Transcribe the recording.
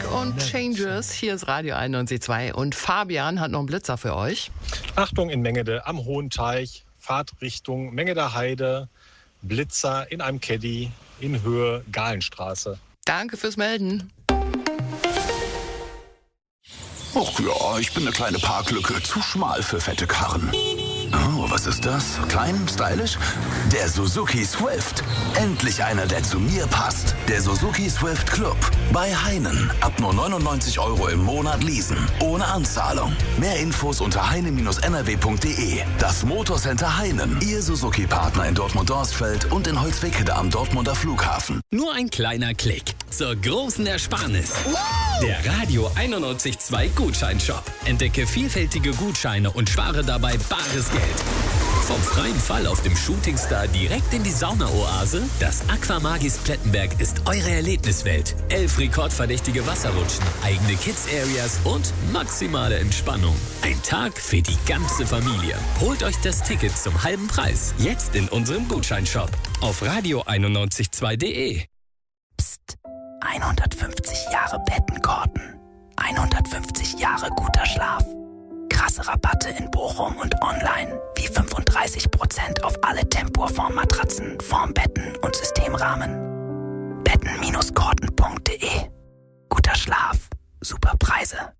und Changes. Hier ist Radio 91.2 und Fabian hat noch einen Blitzer für euch. Achtung in Mengede am Hohen Teich, Fahrtrichtung Mengeder Heide, Blitzer in einem Caddy in Höhe Galenstraße. Danke fürs Melden. Ach ja, ich bin eine kleine Parklücke, zu schmal für fette Karren. Oh, was ist das? Klein, stylisch? Der Suzuki Swift. Endlich einer, der zu mir passt. Der Suzuki Swift Club. Bei Heinen. Ab nur 99 € im Monat leasen. Ohne Anzahlung. Mehr Infos unter heine-nrw.de. Das Motorcenter Heinen. Ihr Suzuki-Partner in Dortmund-Dorsfeld und in Holzwickede am Dortmunder Flughafen. Nur ein kleiner Klick zur großen Ersparnis. Der Radio 91.2 Gutscheinshop. Entdecke vielfältige Gutscheine und spare dabei bares Geld. Vom freien Fall auf dem Shootingstar direkt in die Saunaoase. Das Aquamagis Plettenberg ist eure Erlebniswelt. 11 rekordverdächtige Wasserrutschen, eigene Kids-Areas und maximale Entspannung. Ein Tag für die ganze Familie. Holt euch das Ticket zum halben Preis. Jetzt in unserem Gutscheinshop auf radio992.de. Psst, 150 Jahre Bettenkorten. 150 Jahre guter Schlaf. Krasse Rabatte in Bochum und online, wie 35% auf alle Tempur-Formmatratzen, Formbetten und Systemrahmen. Betten-korten.de. Guter Schlaf, super Preise.